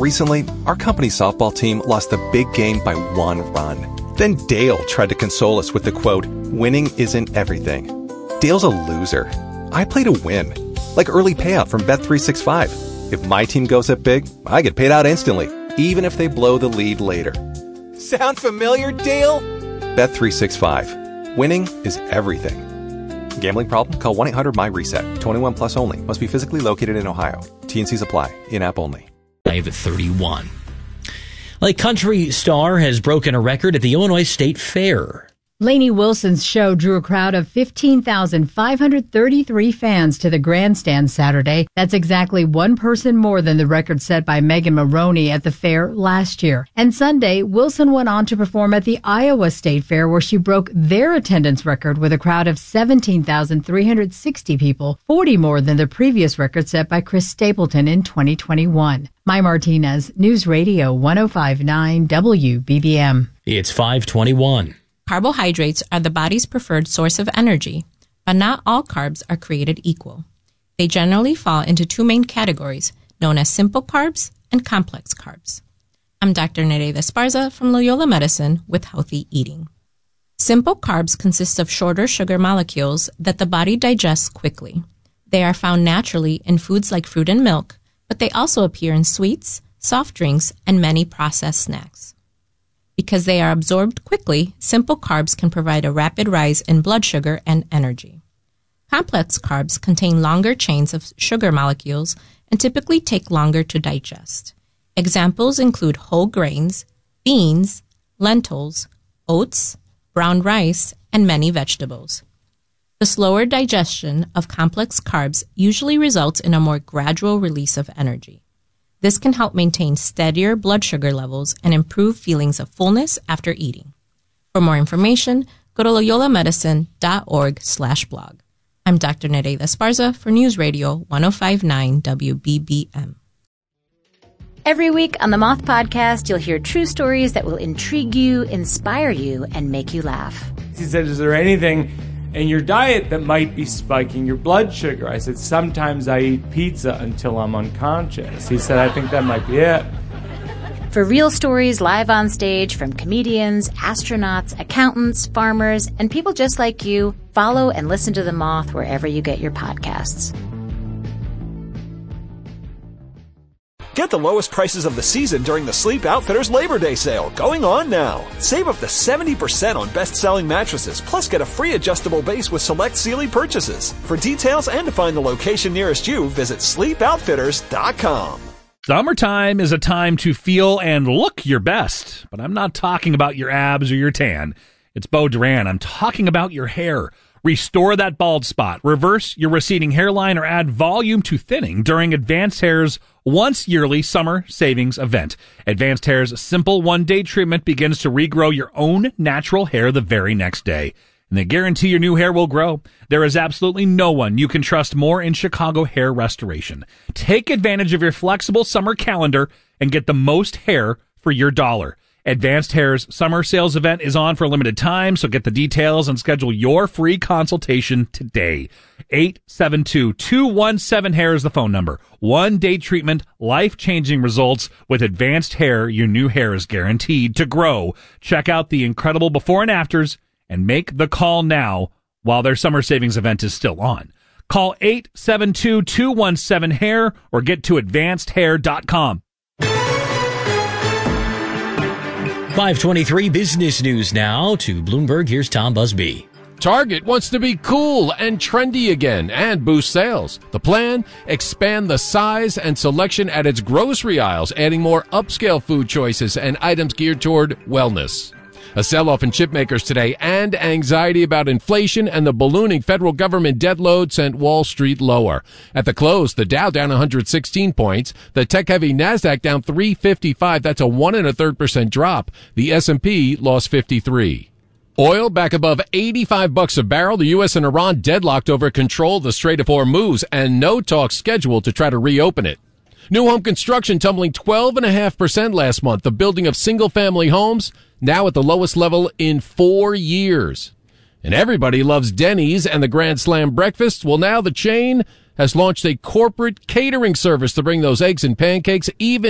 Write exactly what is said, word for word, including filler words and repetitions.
Recently, our company's softball team lost a big game by one run. Then Dale tried to console us with the quote, "Winning isn't everything." Dale's a loser. I play to win. Like early payout from Bet three sixty-five. If my team goes up big, I get paid out instantly, even if they blow the lead later. Sound familiar, Dale? Bet three sixty-five. Winning is everything. Gambling problem? Call one eight hundred M Y reset. twenty-one plus only. Must be physically located in Ohio. T and C's apply. In-app only. Live at thirty-one. Like country star has broken a record at the Illinois State Fair. Lainey Wilson's show drew a crowd of fifteen thousand five hundred thirty-three fans to the grandstand Saturday. That's exactly one person more than the record set by Megan Maroney at the fair last year. And Sunday, Wilson went on to perform at the Iowa State Fair, where she broke their attendance record with a crowd of seventeen thousand three hundred sixty people, forty more than the previous record set by Chris Stapleton in twenty twenty-one. Mai Martinez, News Radio one oh five point nine W B B M. It's five twenty-one. Carbohydrates are the body's preferred source of energy, but not all carbs are created equal. They generally fall into two main categories, known as simple carbs and complex carbs. I'm Doctor Nereida Esparza from Loyola Medicine with Healthy Eating. Simple carbs consist of shorter sugar molecules that the body digests quickly. They are found naturally in foods like fruit and milk, but they also appear in sweets, soft drinks, and many processed snacks. Because they are absorbed quickly, simple carbs can provide a rapid rise in blood sugar and energy. Complex carbs contain longer chains of sugar molecules and typically take longer to digest. Examples include whole grains, beans, lentils, oats, brown rice, and many vegetables. The slower digestion of complex carbs usually results in a more gradual release of energy. This can help maintain steadier blood sugar levels and improve feelings of fullness after eating. For more information, go to loyolamedicine.org slash blog. I'm Doctor Nereida Esparza for News Radio one oh five point nine W B B M. Every week on the Moth Podcast, you'll hear true stories that will intrigue you, inspire you, and make you laugh. He said, is there anything in your diet that might be spiking your blood sugar? I said, sometimes I eat pizza until I'm unconscious. He said, I think that might be it. For real stories live on stage from comedians, astronauts, accountants, farmers, and people just like you, follow and listen to The Moth wherever you get your podcasts. Get the lowest prices of the season during the Sleep Outfitters Labor Day sale, going on now. Save up to seventy percent on best-selling mattresses, plus get a free adjustable base with select Sealy purchases. For details and to find the location nearest you, visit sleep outfitters dot com. Summertime is a time to feel and look your best, but I'm not talking about your abs or your tan. It's Beau Duran. I'm talking about your hair. Restore that bald spot, reverse your receding hairline, or add volume to thinning during Advanced Hair's once-yearly summer savings event. Advanced Hair's simple one-day treatment begins to regrow your own natural hair the very next day. And they guarantee your new hair will grow. There is absolutely no one you can trust more in Chicago hair restoration. Take advantage of your flexible summer calendar and get the most hair for your dollar. Advanced Hair's summer sales event is on for a limited time, so get the details and schedule your free consultation today. eight seven two, two one seven, hair is the phone number. One-day treatment, life-changing results. With Advanced Hair, your new hair is guaranteed to grow. Check out the incredible before and afters and make the call now while their summer savings event is still on. Call eight seven two, two one seven, hair or get to advanced hair dot com. five twenty-three business news now. To Bloomberg, here's Tom Busby. Target wants to be cool and trendy again and boost sales. The plan? Expand the size and selection at its grocery aisles, adding more upscale food choices and items geared toward wellness. A sell-off in chip makers today, and anxiety about inflation and the ballooning federal government debt load sent Wall Street lower. At the close, the Dow down one hundred sixteen points, the tech-heavy NASDAQ down three fifty-five. That's a one and a third percent drop. The S and P lost fifty-three. Oil back above eighty-five bucks a barrel. The U S and Iran deadlocked over control of the Strait of Hormuz, and no talks scheduled to try to reopen it. New home construction tumbling twelve point five percent last month. The building of single-family homes now at the lowest level in four years. And everybody loves Denny's and the Grand Slam breakfast. Well, now the chain has launched a corporate catering service to bring those eggs and pancakes even